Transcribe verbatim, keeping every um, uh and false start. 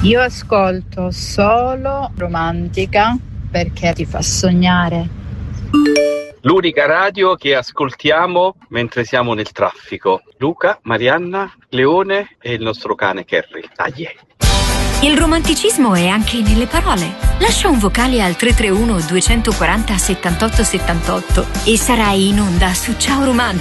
Io ascolto solo romantica perché ti fa sognare. L'unica radio che ascoltiamo mentre siamo nel traffico. Luca, Marianna, Leone e il nostro cane Kerry. Dai. Il romanticismo è anche nelle parole. Lascia un vocale al tre tre uno due quattro zero settantotto settantotto e sarai in onda su Ciao Romantica.